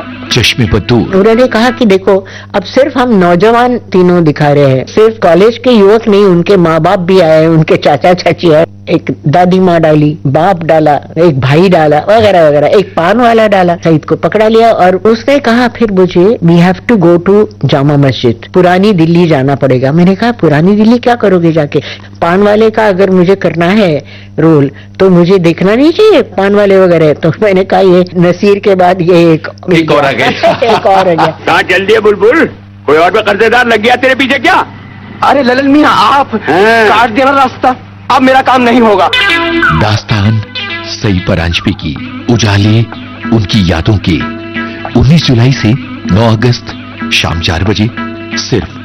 चश्मे पर दूर। उन्होंने कहा कि देखो, अब सिर्फ हम नौजवान तीनों दिखा रहे हैं, सिर्फ कॉलेज के युवक नहीं, उनके माँ बाप भी आए, उनके चाचा चाची आए, एक दादी माँ डाली, बाप डाला, एक भाई डाला, वगैरह वगैरह, एक पान वाला डाला। सईद को पकड़ा लिया और उसने कहा फिर मुझे we have to go to Jama Masjid, पुरानी दिल्ली जाना पड़ेगा। मैंने कहा पुरानी दिल्ली क्या करोगे जाके? पान वाले का अगर मुझे करना है रोल तो मुझे देखना नहीं चाहिए पान वाले वगैरह? तो मैंने कहा ये नसीर के बाद ये एक और आ गया। एक और आ गया। कहाँ चल दिए बुलबुल? कोई और भी कर्जेदार लग गया तेरे पीछे क्या? अरे ललन मियां, आप काट देना रास्ता, अब मेरा काम नहीं होगा। दास्तान सई परांजपे की, उजाले उनकी यादों के। 19 जुलाई से 9 अगस्त शाम 4 बजे सिर्फ